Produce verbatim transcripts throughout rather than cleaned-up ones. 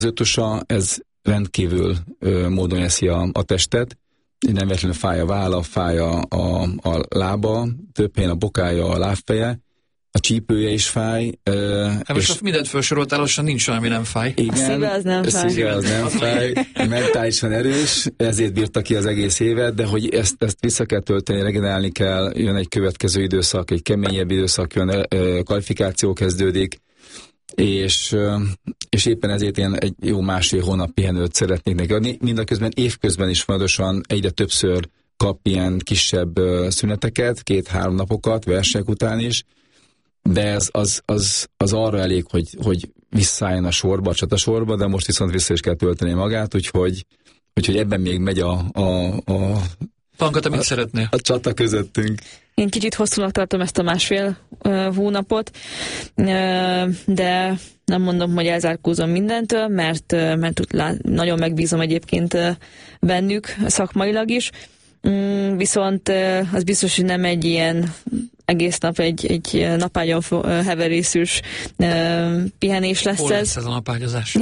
ötösa, ez rendkívül ö, módon eszi a, a testet, nem véletlenül fáj a válla, fáj a, a, a lába, több helyen a bokája, a lábfeje, a csípője is fáj. Ö, hát most és mindent felsoroltál, lassan nincs olyan, ami nem fáj. Igen, a szíve az nem fáj. A szíve az nem fáj, mentálisan erős, ezért bírta ki az egész évet, de hogy ezt, ezt vissza kell tölteni, regenerálni kell, jön egy következő időszak, egy keményebb időszak, jön, kvalifikáció kezdődik, és, és éppen ezért én egy jó másfél hónap pihenőt szeretnék neki adni. Mindaközben évközben is fontosan egyre többször kap ilyen kisebb szüneteket, két-három napokat, versek után is, de ez az, az, az arra elég, hogy, hogy visszaálljon a sorba, a csatasorba, de most viszont vissza is kell tölteni magát, úgyhogy, úgyhogy ebben még megy a, a, a Pankat, amit szeretnél. A csata közöttünk. Én kicsit hosszúnak tartom ezt a másfél uh, hónapot, uh, de nem mondom, hogy elzárkózom mindentől, mert, uh, mert nagyon megbízom egyébként uh, bennük szakmailag is. Mm, viszont uh, az biztos, hogy nem egy ilyen egész nap egy, egy napágyon heverészős uh, pihenés lesz. Hol ez. lesz ez a napágyazás?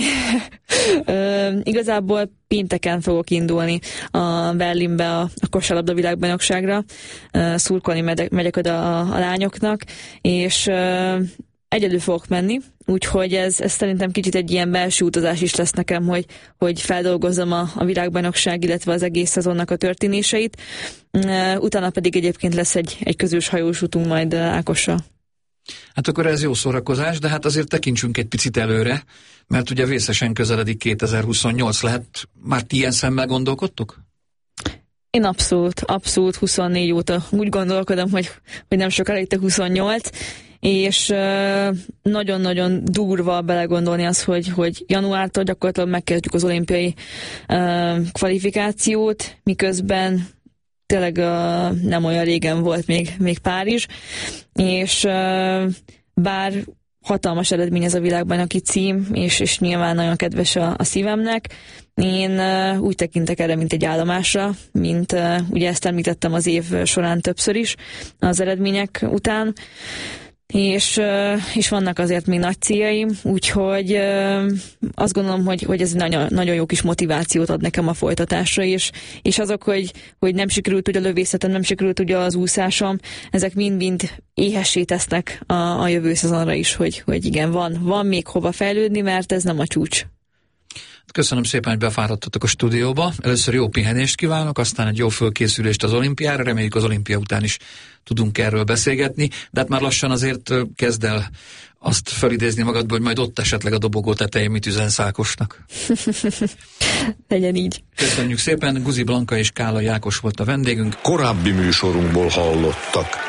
uh, igazából pénteken fogok indulni a Berlinbe a, a kosárlabda világbajnokságra, uh, szurkolni megyek, megyek oda a, a lányoknak, és uh, egyedül fogok menni, úgyhogy ez, ez szerintem kicsit egy ilyen belső utazás is lesz nekem, hogy, hogy feldolgozzam a, a világbajnokság, illetve az egész szezonnak a történéseit. Uh, utána pedig egyébként lesz egy, egy közös hajós utunk majd uh, Ákossal. Hát akkor ez jó szórakozás, de hát azért tekintsünk egy picit előre, mert ugye vészesen közeledik kétezer-huszonnyolc, lehet már ti ilyen szemmel gondolkodtok? Én abszolút, abszolút huszonnégy óta úgy gondolkodom, hogy, hogy nem sokára itt a huszonnyolc, és uh, nagyon-nagyon durva belegondolni az, hogy, hogy januártól gyakorlatilag megkezdjük az olimpiai uh, kvalifikációt, miközben tényleg uh, nem olyan régen volt még, még Párizs, és uh, bár hatalmas eredmény ez a világbajnoki cím, és, és nyilván nagyon kedves a, a szívemnek, én uh, úgy tekintek erre, mint egy állomásra, mint uh, ugye ezt említettem az év során többször is az eredmények után, és, és vannak azért még nagy céljaim, úgyhogy azt gondolom, hogy, hogy ez nagyon, nagyon jó kis motivációt ad nekem a folytatásra, és, és azok, hogy, hogy nem sikerült ugye a lövészetem, nem sikerült ugye az úszásom, ezek mind-mind éhessé tesznek a, a jövő szezonra is, hogy, hogy igen, van, van még hova fejlődni, mert ez nem a csúcs. Köszönöm szépen, hogy befáradtatok a stúdióba. Először jó pihenést kívánok, aztán egy jó fölkészülést az olimpiára. Reméljük az olimpia után is tudunk erről beszélgetni, de hát már lassan azért kezd el azt felidézni magadból, hogy majd ott esetleg a dobogó tetején mit üzensz Ákosnak. Legyen így. Köszönjük szépen, Guzi Blanka és Kálai Ákos volt a vendégünk. Korábbi műsorunkból hallottak.